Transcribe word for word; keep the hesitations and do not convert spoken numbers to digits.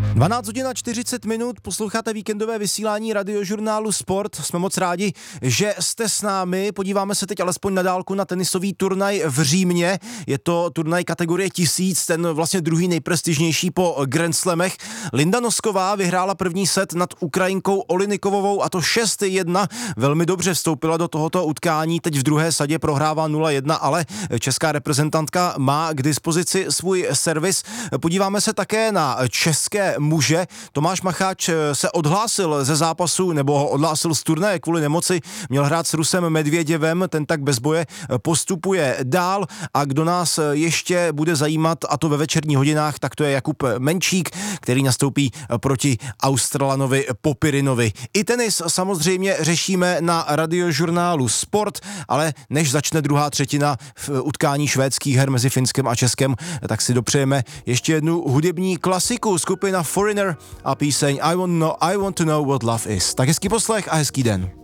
dvanáct hodin a čtyřicet minut, posloucháte víkendové vysílání radiožurnálu Sport. Jsme moc rádi, že jste s námi. Podíváme se teď alespoň na dálku na tenisový turnaj v Římě. Je to turnaj kategorie tisíc, ten vlastně druhý nejprestižnější po Grand Slamech. Linda Nosková vyhrála první set nad Ukrajinkou Olinikovovou, a to šest jedna. Velmi dobře vstoupila do tohoto utkání, teď v druhé sadě prohrává nula jedna, ale česká reprezentantka má k dispozici svůj servis. Podíváme se také na české muže. Tomáš Macháč se odhlásil ze zápasu, nebo ho odhlásil z turnaje kvůli nemoci. Měl hrát s Rusem Medvěděvem, ten tak bez boje postupuje dál, a kdo nás ještě bude zajímat, a to ve večerních hodinách, tak to je Jakub Menčík, který nastoupí proti Australanovi Popirinovi. I tenis samozřejmě řešíme na radiožurnálu Sport, ale než začne druhá třetina v utkání švédských her mezi Finskem a Českem, tak si dopřejeme ještě jednu hudební klasiku, skupina Foreigner a píseň I want, know, I want to know what love is. Tak hezký poslech a hezký den.